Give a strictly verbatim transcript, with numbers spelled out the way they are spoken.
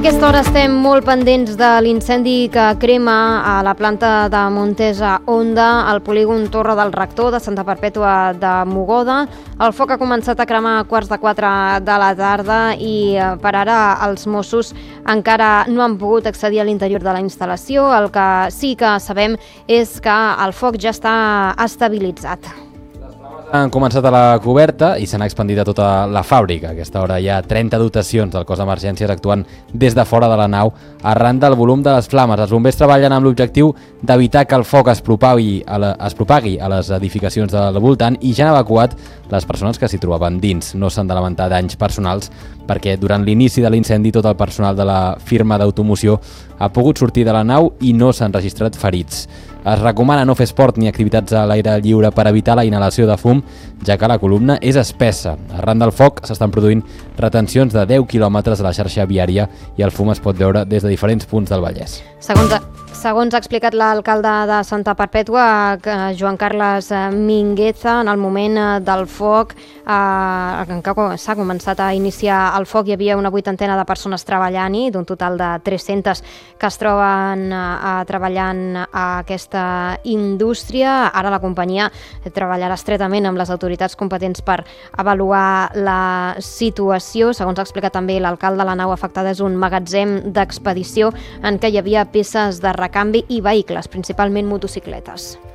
aquesta hora estem molt pendents de l'incendi que crema a la planta de Montesa Honda, al polígon Torre del Rector de Santa Perpètua de Mogoda. El foc ha començat a cremar a quarts de quatre de la tarda i per ara els Mossos encara no han pogut accedir a l'interior de la instal·lació. El que sí que sabem és que el foc ja està estabilitzat. Han començat a la coberta i s'han expandit a tota la fàbrica. A aquesta hora hi ha trenta dotacions del cos d'emergències actuant des de fora de la nau arran del volum de les flames. Els bombers treballen amb l'objectiu d'evitar que el foc es propagui a, la, es propagui a les edificacions del voltant i ja han evacuat les persones que s'hi trobaven dins. No s'han de lamentar danys personals perquè durant l'inici de l'incendi tot el personal de la firma d'automoció ha pogut sortir de la nau i no s'han registrat ferits. Es recomana no fer esport ni activitats a l'aire lliure per evitar la inhalació de fum, ja que la columna és espessa. Arran del foc s'estan produint retencions de deu quilòmetres a la xarxa viària i el fum es pot veure des de diferents punts del Vallès. Segons, segons ha explicat l'alcalde de Santa Perpètua, Joan Carles Mingueza, en el moment del foc, eh, en què s'ha començat a iniciar el foc, hi havia una vuitantena de persones treballant-hi, d'un total de tres-centes que es troben eh, treballant a aquesta indústria. Ara la companyia treballarà estretament amb les autoritats competents per avaluar la situació. Segons ha explicat també l'alcalde, la nau afectada és un magatzem d'expedició en què hi havia peces de recanvi i vehicles, principalment motocicletes.